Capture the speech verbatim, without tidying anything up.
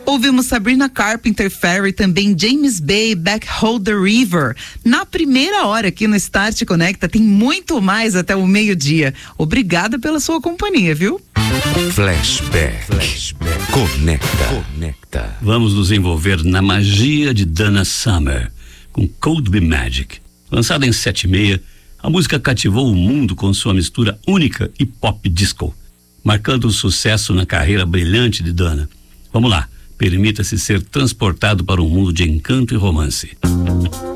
Ouvimos Sabrina Carpenter, Ferry, também James Bay, Back Hold the River. Na primeira hora aqui no Start Conecta tem muito mais até o meio-dia. Obrigada pela sua companhia, viu? Flashback. Flashback. Conecta. Conecta. Vamos nos envolver na magia de Donna Summer com Cold Be Magic. Lançada em sete e meia, a música cativou o mundo com sua mistura única e pop disco, marcando o sucesso na carreira brilhante de Donna. Vamos lá. Permita-se ser transportado para um mundo de encanto e romance.